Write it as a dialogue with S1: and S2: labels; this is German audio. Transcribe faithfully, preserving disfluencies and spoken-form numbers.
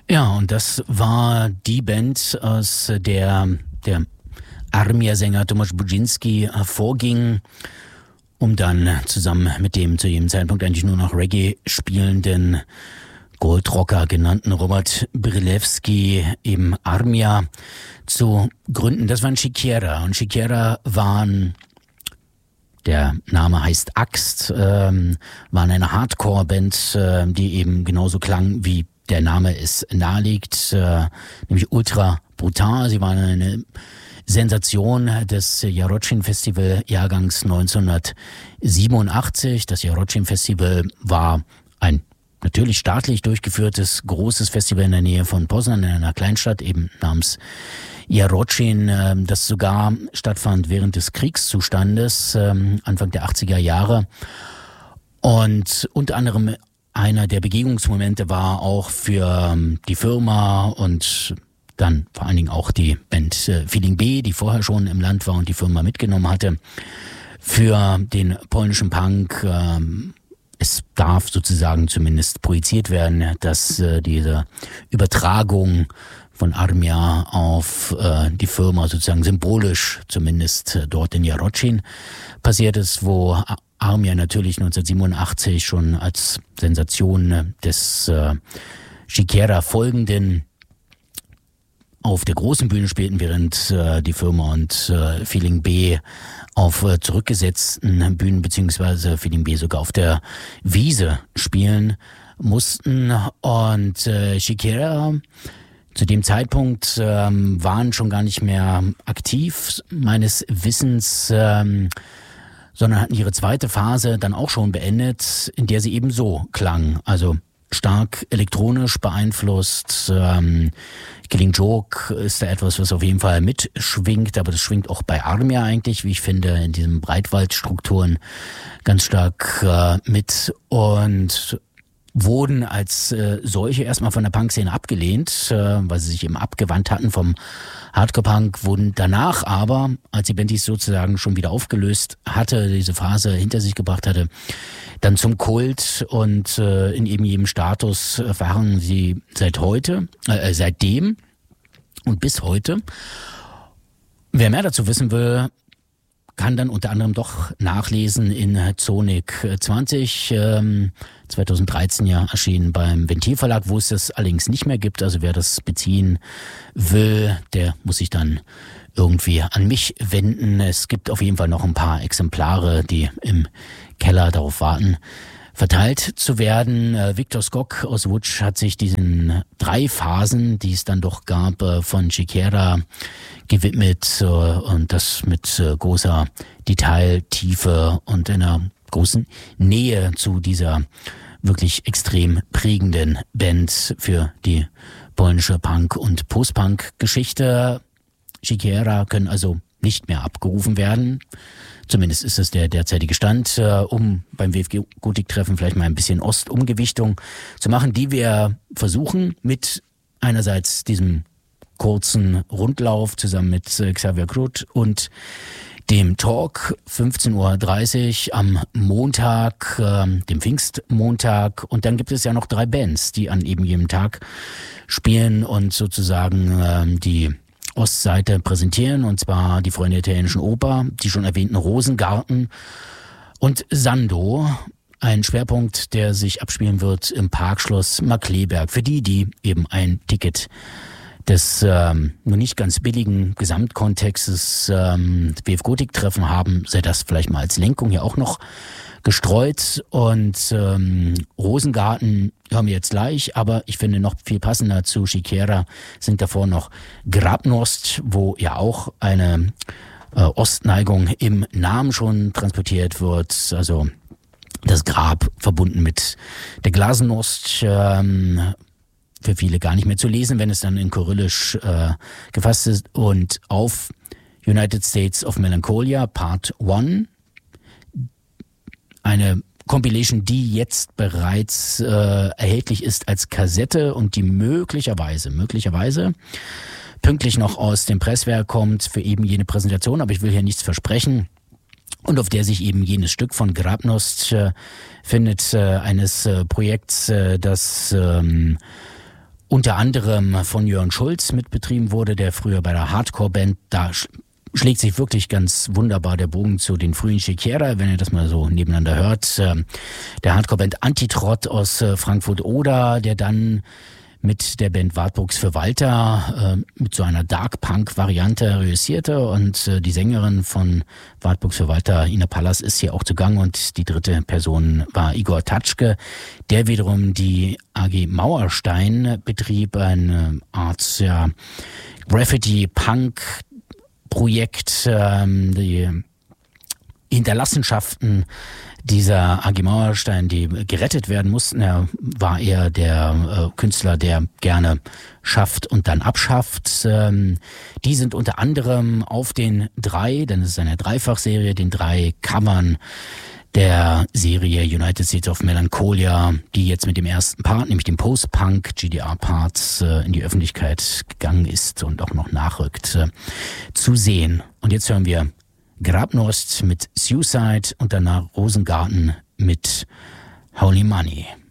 S1: Ja, und das war die Band, aus der der Armia-Sänger Tomasz Budzinski hervorging, um dann zusammen mit dem zu jedem Zeitpunkt eigentlich nur noch Reggae spielenden Goldrocker genannten Robert Brilewski eben Armia zu gründen. Das waren Sikiera, und Sikiera waren, der Name heißt Axt, ähm, waren eine Hardcore-Band, äh, die eben genauso klang, wie der Name es nahelegt, äh, nämlich ultra brutal. Sie waren eine Sensation des Jarocin-Festival-Jahrgangs neunzehnhundertsiebenundachtzig. Das Jarocin-Festival war ein natürlich staatlich durchgeführtes großes Festival in der Nähe von Poznan, in einer Kleinstadt eben namens Jarocin, das sogar stattfand während des Kriegszustandes, Anfang der achtziger Jahre. Und unter anderem einer der Begegnungsmomente war auch für die Firma und dann vor allen Dingen auch die Band Feeling B, die vorher schon im Land war und die Firma mitgenommen hatte, für den polnischen Punk. Es darf sozusagen zumindest projiziert werden, dass diese Übertragung von Armia auf äh, die Firma sozusagen symbolisch zumindest äh, dort in Jarocin passiert ist, wo Armia natürlich neunzehnhundertsiebenundachtzig schon als Sensation äh, des äh, Sikiera folgenden auf der großen Bühne spielten, während äh, die Firma und äh, Feeling B auf äh, zurückgesetzten Bühnen beziehungsweise Feeling B sogar auf der Wiese spielen mussten. Und äh, Sikiera zu dem Zeitpunkt ähm, waren schon gar nicht mehr aktiv, meines Wissens, ähm, sondern hatten ihre zweite Phase dann auch schon beendet, in der sie eben so klang. Also stark elektronisch beeinflusst. Ähm, Killing Joke ist da etwas, was auf jeden Fall mitschwingt, aber das schwingt auch bei Armia eigentlich, wie ich finde, in diesen Breitwaldstrukturen ganz stark äh, mit und wurden als äh, solche erstmal von der Punk-Szene abgelehnt, äh, weil sie sich eben abgewandt hatten vom Hardcore-Punk, wurden danach aber, als die Band dies sozusagen schon wieder aufgelöst hatte, diese Phase hinter sich gebracht hatte, dann zum Kult und äh, in eben jedem Status äh, verharren sie seit heute, äh, seitdem und bis heute. Wer mehr dazu wissen will, kann dann unter anderem doch nachlesen in Zonik zwanzig, ähm, zweitausenddreizehn ja erschienen beim Ventil Verlag, wo es das allerdings nicht mehr gibt. Also wer das beziehen will, der muss sich dann irgendwie an mich wenden. Es gibt auf jeden Fall noch ein paar Exemplare, die im Keller darauf warten, verteilt zu werden. Äh, Viktor Skok aus Łódź hat sich diesen drei Phasen, die es dann doch gab, äh, von Sikiera gewidmet äh, und das mit äh, großer Detailtiefe und einer großen Nähe zu dieser wirklich extrem prägenden Band für die polnische Punk- und Post-Punk-Geschichte. Sikiera können also nicht mehr abgerufen werden. Zumindest ist es der derzeitige Stand, äh, um beim W F G-Gotik-Treffen vielleicht mal ein bisschen Ostumgewichtung zu machen, die wir versuchen mit einerseits diesem kurzen Rundlauf zusammen mit äh, Xavier Kruth und dem Talk fünfzehn Uhr dreißig am Montag, äh, dem Pfingstmontag. Und dann gibt es ja noch drei Bands, die an eben jedem Tag spielen und sozusagen äh, die Ostseite präsentieren, und zwar die Freunde der italienischen Oper, die schon erwähnten Rosengarten und Sando, ein Schwerpunkt, der sich abspielen wird im Parkschloss Markkleeberg. Für die, die eben ein Ticket des ähm, nur nicht ganz billigen Gesamtkontextes ähm, W F Gotik-Treffen haben, sei das vielleicht mal als Lenkung hier auch noch gestreut. Und ähm, Rosengarten hören wir jetzt gleich, aber ich finde noch viel passender zu Sikiera sind davor noch Grabnost, wo ja auch eine äh, Ostneigung im Namen schon transportiert wird. Also das Grab verbunden mit der Glasnost, ähm, für viele gar nicht mehr zu lesen, wenn es dann in Kyrillisch äh, gefasst ist. Und auf United States of Melancholia Part eins, eine Compilation, die jetzt bereits äh, erhältlich ist als Kassette und die möglicherweise, möglicherweise pünktlich noch aus dem Presswerk kommt für eben jene Präsentation, aber ich will hier nichts versprechen. Und auf der sich eben jenes Stück von Grabnost äh, findet, äh, eines äh, Projekts, äh, das ähm, unter anderem von Jörn Schulz mitbetrieben wurde, der früher bei der Hardcore-Band, da schlägt sich wirklich ganz wunderbar der Bogen zu den frühen Chiquera, wenn ihr das mal so nebeneinander hört. Der Hardcore-Band Antitrott aus Frankfurt-Oder, der dann mit der Band Wartburgs für Walter äh, mit so einer Dark-Punk-Variante reüssierte und äh, die Sängerin von Wartburgs für Walter, Ina Pallas, ist hier auch zugange und die dritte Person war Igor Tatschke, der wiederum die A G Mauerstein betrieb, eine Art ja, Graffiti-Punk-Projekt, ähm, die Hinterlassenschaften dieser A G Mauerstein, die gerettet werden mussten. Er war eher der äh, Künstler, der gerne schafft und dann abschafft. Ähm, die sind unter anderem auf den drei, denn es ist eine Dreifachserie, den drei Covern der Serie United States of Melancholia, die jetzt mit dem ersten Part, nämlich dem Post-Punk G D R-Part, äh, in die Öffentlichkeit gegangen ist und auch noch nachrückt, äh, zu sehen. Und jetzt hören wir Grabnost mit Suicide und danach Rosengarten mit Holy Money.